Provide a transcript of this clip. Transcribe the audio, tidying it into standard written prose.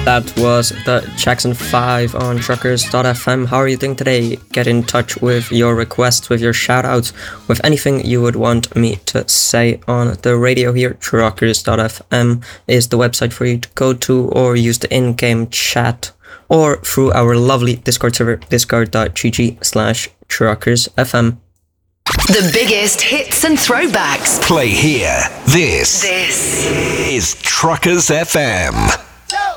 That was the Jackson 5 on truckers.fm. How are you doing today? Get in touch with your requests, with your shoutouts, with anything you would want me to say on the radio here. Truckers.fm is the website for you to go to, or use the in-game chat, or through our lovely Discord server, discord.gg/truckersfm. The biggest hits and throwbacks. Play here. This is Truckers FM.